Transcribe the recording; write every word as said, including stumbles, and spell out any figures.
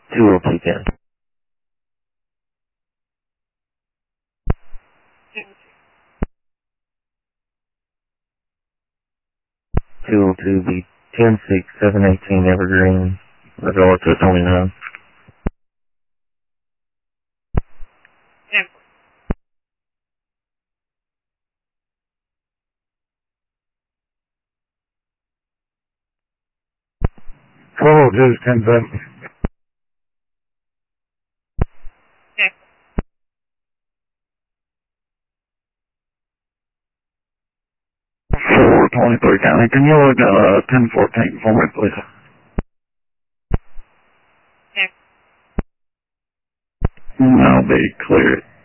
two oh two ten. two oh two B ten six seven eighteen Evergreen, resort to twenty-nine. twelve oh two is ten seven. four twenty-three County, can you look at uh, ten fourteen for me, please? I'll be clear.